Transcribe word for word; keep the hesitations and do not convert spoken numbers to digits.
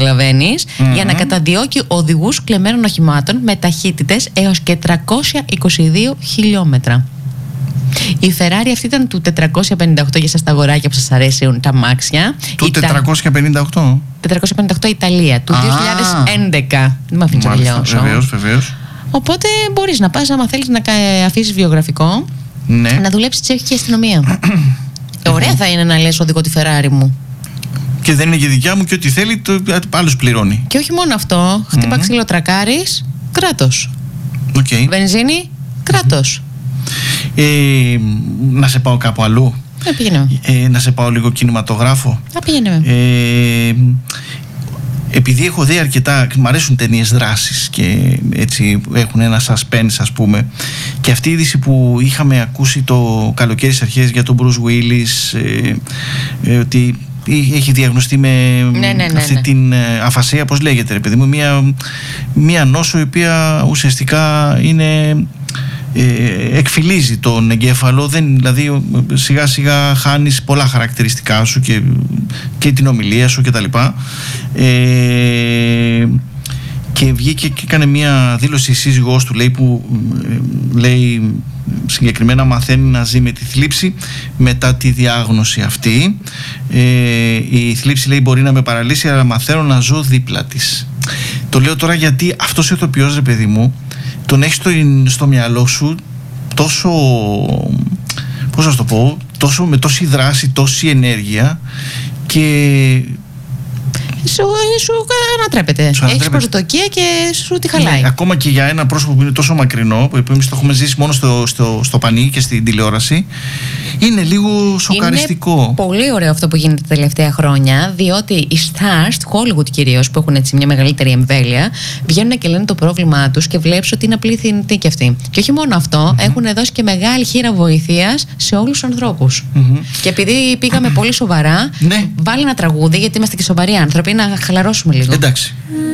καταλαβαίνεις, mm-hmm. για να καταδιώκει οδηγούς κλεμμένων οχημάτων με ταχύτητες έως και τριακόσια είκοσι δύο χιλιόμετρα. Η Ferrari αυτή ήταν του τετρακόσια πενήντα οκτώ, για σας τα αγοράκια που σας αρέσουν τα αμάξια. Του τετρακόσια πενήντα οκτώ. τετρακόσια πενήντα οκτώ Ιταλία, του ah. δύο χιλιάδες έντεκα. Δεν με αφήνεις να τελειώσω. Βεβαίως, βεβαίως. Οπότε μπορείς να πας, άμα θέλεις να αφήσεις βιογραφικό, ναι. να δουλέψεις στη τσεχική αστυνομία. Ωραία θα είναι να λες οδηγώ τη Ferrari μου. Και δεν είναι και δικιά μου και ό,τι θέλει, το άλλος πληρώνει. Και όχι μόνο αυτό, χτύπα mm-hmm. ξύλο τρακάρεις, κράτος. Okay. Βενζίνη, κράτος. Ε, να σε πάω κάπου αλλού. Να πήγαινε. Ε, να σε πάω λίγο κινηματογράφο. Να πήγαινε. Ε, επειδή έχω δει αρκετά, μου αρέσουν ταινίες δράσης και έτσι έχουν ένα suspense, ας πούμε, και αυτή η είδηση που είχαμε ακούσει το καλοκαίρι στις αρχές για τον Bruce Willis, ε, ε, ότι έχει διαγνωστεί με ναι, ναι, ναι, αυτή ναι. την αφασία, πώς λέγεται ρε παιδί μου, μια, μια νόσο η οποία ουσιαστικά είναι, ε, εκφυλίζει τον εγκέφαλο, δεν, δηλαδή σιγά σιγά χάνεις πολλά χαρακτηριστικά σου και, και την ομιλία σου και τα λοιπά. Ε, και βγήκε και έκανε μια δήλωση η σύζυγός του, λέει, που λέει συγκεκριμένα μαθαίνει να ζει με τη θλίψη μετά τη διάγνωση αυτή. Ε, η θλίψη, λέει, μπορεί να με παραλύσει, αλλά μαθαίνω να ζω δίπλα της. Το λέω τώρα γιατί αυτός ο ηθοποιός, ρε παιδί μου, τον έχεις στο, στο μυαλό σου τόσο, πώς να σου το πω, τόσο, με τόση δράση, τόση ενέργεια και σου, σου ανατρέπεται. Έχεις προσδοκία και σου τη χαλάει. Ναι, ακόμα και για ένα πρόσωπο που είναι τόσο μακρινό, που εμείς το έχουμε ζήσει μόνο στο, στο, στο πανί και στην τηλεόραση, είναι λίγο σοκαριστικό. Είναι πολύ ωραίο αυτό που γίνεται τα τελευταία χρόνια, διότι οι stars του Hollywood κυρίως, που έχουν έτσι μια μεγαλύτερη εμβέλεια, βγαίνουν και λένε το πρόβλημά τους και βλέπεις ότι είναι απλή θνητή κι αυτή. Και όχι μόνο αυτό, mm-hmm. έχουν δώσει και μεγάλη χείρα βοηθείας σε όλους τους ανθρώπους. Mm-hmm. Και επειδή πήγαμε πολύ σοβαρά, ναι. βάλει ένα τραγούδι, γιατί είμαστε και σοβαροί άνθρωποι, να χαλαρώσουμε λίγο. Εντάξει.